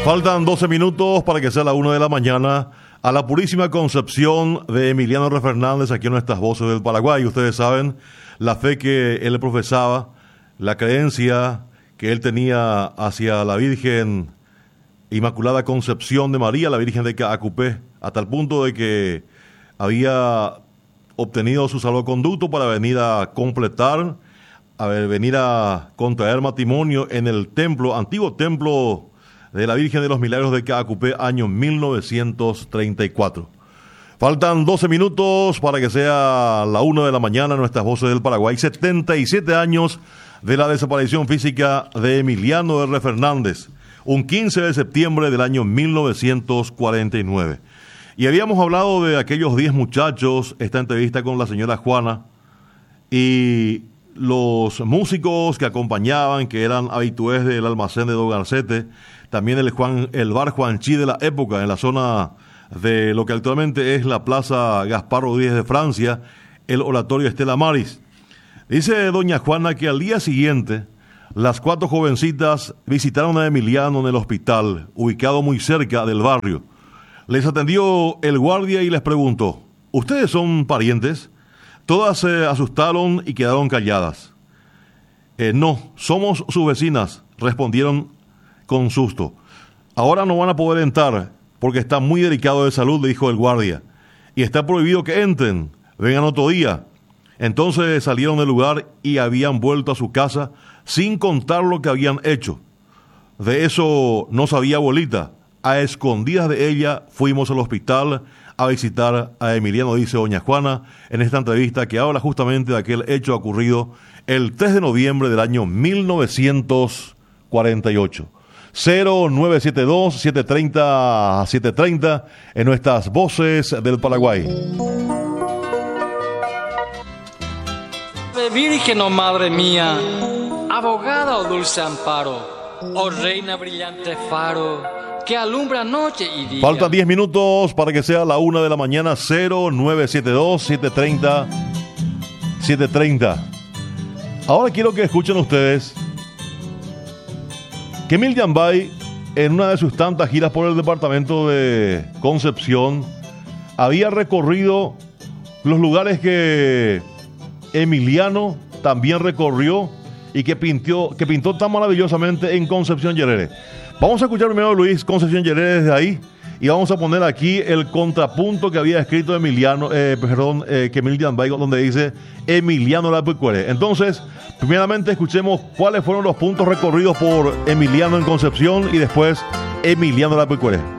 Faltan 12 minutos para que sea la 1 de la mañana. A la Purísima Concepción de Emiliano R. Fernández, aquí en Nuestras Voces del Paraguay. Ustedes saben la fe que él profesaba, la creencia que él tenía hacia la Virgen Inmaculada Concepción de María, la Virgen de Caacupé, hasta el punto de que había obtenido su salvoconducto para venir a completar, venir a contraer matrimonio en el templo, antiguo templo de la Virgen de los Milagros de Caacupé, año 1934. Faltan 12 minutos para que sea la 1 de la mañana en Nuestras Voces del Paraguay. 77 años de la desaparición física de Emiliano R. Fernández, un 15 de septiembre del año 1949. Y habíamos hablado de aquellos 10 muchachos, esta entrevista con la señora Juana, y los músicos que acompañaban, que eran habitués del almacén de Don Garcete, también el bar Juanchi de la época, en la zona de lo que actualmente es la Plaza Gaspar Rodríguez de Francia, el Oratorio Estela Maris. Dice doña Juana que al día siguiente, las 4 jovencitas visitaron a Emiliano en el hospital, ubicado muy cerca del barrio. Les atendió el guardia y les preguntó: ¿ustedes son parientes? Todas se asustaron y quedaron calladas. No, somos sus vecinas, respondieron con susto. Ahora no van a poder entrar porque está muy delicado de salud, le dijo el guardia, y está prohibido que entren, vengan otro día. Entonces salieron del lugar y habían vuelto a su casa sin contar lo que habían hecho. De eso no sabía abuelita. A escondidas de ella fuimos al hospital a visitar a Emiliano, dice doña Juana, en esta entrevista que habla justamente de aquel hecho ocurrido el 3 de noviembre del año 1948. 0972-730-730 en Nuestras Voces del Paraguay. Virgen, oh Madre mía, abogada, oh dulce amparo, oh Reina brillante faro, que alumbra noche y día. Faltan 10 minutos para que sea la 1 de la mañana. 0972-730-730. Ahora quiero que escuchen ustedes que Emil Yambay, en una de sus tantas giras por el departamento de Concepción, había recorrido los lugares que Emiliano también recorrió y que pintó tan maravillosamente en Concepción Yerere. Vamos a escuchar primero a Luis Concepción Yerere desde ahí y vamos a poner aquí el contrapunto que había escrito que Emil Yambay, donde dice Emiliano Lapuicuere. Entonces, primeramente escuchemos cuáles fueron los puntos recorridos por Emiliano en Concepción y después Emiliano Lapuicuere.